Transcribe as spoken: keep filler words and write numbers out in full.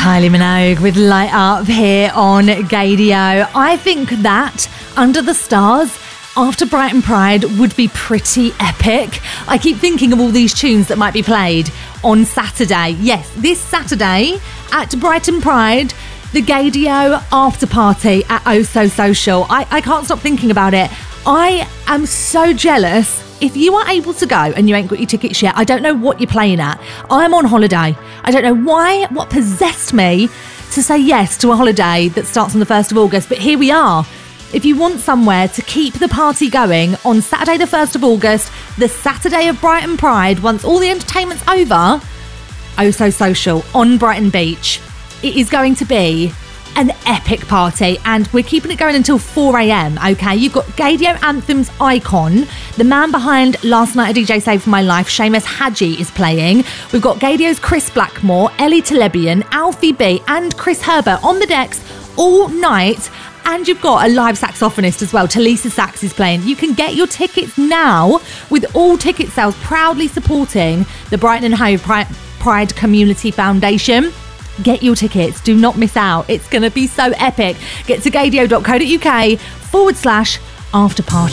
Kylie Minogue with Light Up here on Gaydio. I think that Under the Stars after Brighton Pride would be pretty epic. I keep thinking of all these tunes that might be played on Saturday. Yes, this Saturday at Brighton Pride, the Gaydio after party at Oh So Social. I, I can't stop thinking about it. I am so jealous. If you are able to go and you ain't got your tickets yet, I don't know what you're playing at. I'm on holiday. I don't know why, what possessed me to say yes to a holiday that starts on the first of August, but here we are. If you want somewhere to keep the party going on Saturday the first of August, the Saturday of Brighton Pride, once all the entertainment's over, Oh So Social on Brighton Beach. It is going to be an epic party, and we're keeping it going until four a.m. okay? You've got Gaydio Anthems icon, the man behind Last Night a D J Saved My Life, Seamus Hadji, is playing. We've got Gaydio's Chris Blackmore, Ellie Telebian, Alfie B and Chris Herbert on the decks all night, and you've got a live saxophonist as well. Talisa Sax is playing. You can get your tickets now with all ticket sales proudly supporting the Brighton and Hove Pride Community Foundation. Get your tickets. Do not miss out. It's going to be so epic. Get to gaydio.co.uk forward slash after party.